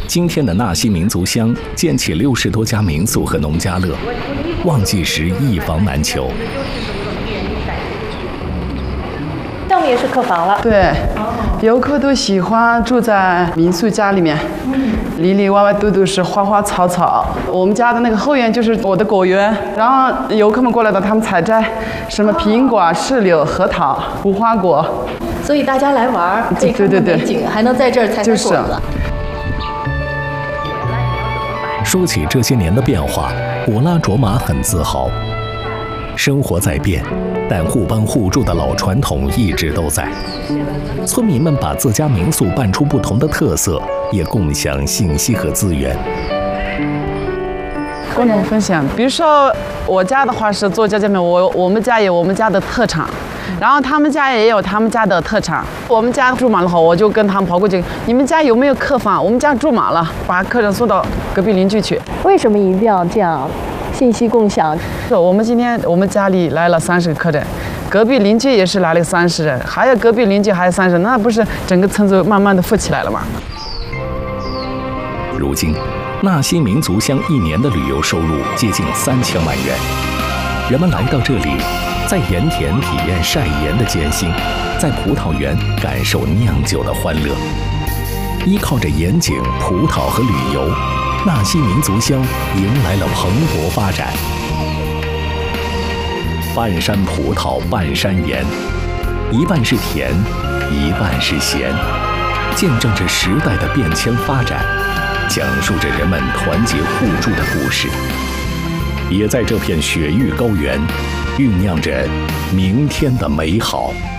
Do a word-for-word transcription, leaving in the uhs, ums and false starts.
今天的纳西民族乡建起六十多家民宿和农家乐，旺季时一房难求。 上面也是客房了。 对，游客都喜欢住在民宿家里面，里里外外都都是花花草草。我们家的那个后院就是我的果园，然后游客们过来的，他们采摘什么苹果、柿柳、核桃、无花果。 所以大家来玩，可以看看美景，还能在这儿采采果子。 说起这些年的变化，果拉卓玛很自豪。生活在变，但互帮互助的老传统一直都在。村民们把自家民宿办出不同的特色，也共享信息和资源。 共同分享，比如说我家的话是做家家面，我我们家有我们家的特产，然后他们家也有他们家的特产。我们家住满了后，我就跟他们跑过去，你们家有没有客房？我们家住满了，把客人送到隔壁邻居去。 为什么一定要这样？信息共享。 我们今天我们家里来了三十个客人，隔壁邻居也是来了三十人，还有隔壁邻居还有三十，那不是整个村子慢慢的富起来了吗？ 如今，纳西民族乡一年的旅游收入接近三千万元。人们来到这里，在盐田体验晒盐的艰辛，在葡萄园感受酿酒的欢乐。依靠着盐井、葡萄和旅游，纳西民族乡迎来了蓬勃发展。半山葡萄半山盐，一半是甜，一半是咸，见证着时代的变迁发展，讲述着人们团结互助的故事，也在这片雪域高原酝酿着明天的美好。